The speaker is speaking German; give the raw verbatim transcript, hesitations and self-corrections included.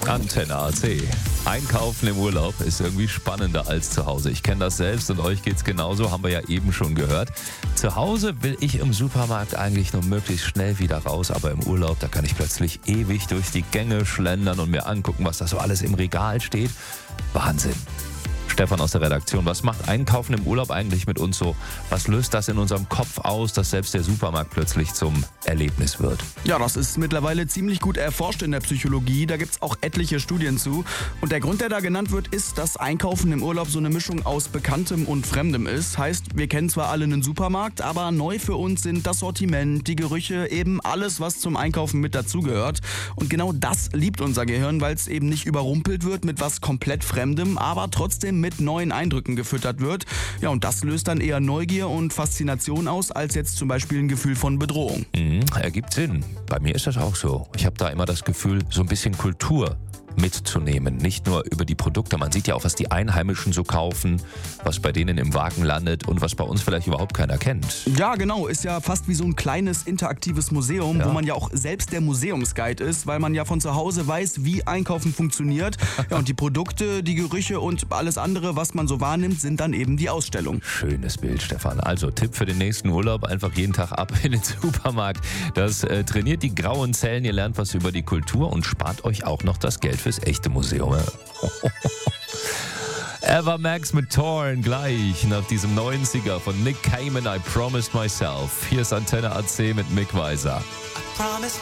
Antenne A C. Einkaufen im Urlaub ist irgendwie spannender als zu Hause. Ich kenne das selbst und euch geht's genauso, haben wir ja eben schon gehört. Zu Hause will ich im Supermarkt eigentlich nur möglichst schnell wieder raus, aber im Urlaub, da kann ich plötzlich ewig durch die Gänge schlendern und mir angucken, was da so alles im Regal steht. Wahnsinn. Stefan aus der Redaktion, was macht Einkaufen im Urlaub eigentlich mit uns so? Was löst das in unserem Kopf aus, dass selbst der Supermarkt plötzlich zum Erlebnis wird? Ja, das ist mittlerweile ziemlich gut erforscht in der Psychologie. Da gibt's auch etliche Studien zu. Und der Grund, der da genannt wird, ist, dass Einkaufen im Urlaub so eine Mischung aus Bekanntem und Fremdem ist. Heißt, wir kennen zwar alle einen Supermarkt, aber neu für uns sind das Sortiment, die Gerüche, eben alles, was zum Einkaufen mit dazugehört. Und genau das liebt unser Gehirn, weil es eben nicht überrumpelt wird mit was komplett Fremdem, aber trotzdem mit neuen Eindrücken gefüttert wird. Ja, und das löst dann eher Neugier und Faszination aus, als jetzt zum Beispiel ein Gefühl von Bedrohung. Mhm, ergibt Sinn. Bei mir ist das auch so. Ich habe da immer das Gefühl, so ein bisschen Kultur mitzunehmen. Nicht nur über die Produkte. Man sieht ja auch, was die Einheimischen so kaufen, was bei denen im Wagen landet und was bei uns vielleicht überhaupt keiner kennt. Ja, genau. Ist ja fast wie so ein kleines interaktives Museum, Ja. wo man ja auch selbst der Museumsguide ist, weil man ja von zu Hause weiß, wie Einkaufen funktioniert. Ja, und die Produkte, die Gerüche und alles andere, was man so wahrnimmt, sind dann eben die Ausstellung. Schönes Bild, Stefan. Also Tipp für den nächsten Urlaub, einfach jeden Tag ab in den Supermarkt. Das äh, trainiert die grauen Zellen, ihr lernt was über die Kultur und spart euch auch noch das Geld fürs echte Museum. Eva Max mit Torn gleich nach diesem neunziger von Nick Cayman, I Promised Myself. Hier ist Antenne A C mit Mick Weiser. Promise